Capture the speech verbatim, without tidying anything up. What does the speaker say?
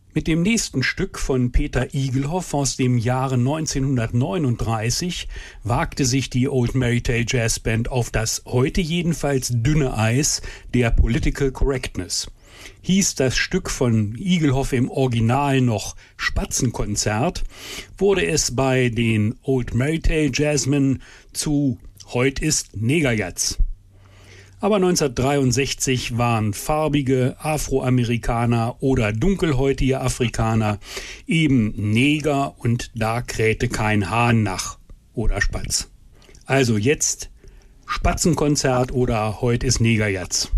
Mit dem nächsten Stück von Peter Igelhoff aus dem Jahre neunzehnhundertneununddreißig wagte sich die Old Merrytale Jazz Band auf das heute jedenfalls dünne Eis der Political Correctness. Hieß das Stück von Igelhoff im Original noch Spatzenkonzert, wurde es bei den Old Merrytale Jazzmen zu Heut ist Negerjatz. Aber neunzehnhundertdreiundsechzig waren farbige Afroamerikaner oder dunkelhäutige Afrikaner eben Neger und da krähte kein Hahn nach oder Spatz. Also jetzt Spatzenkonzert oder Heut ist Negerjatz.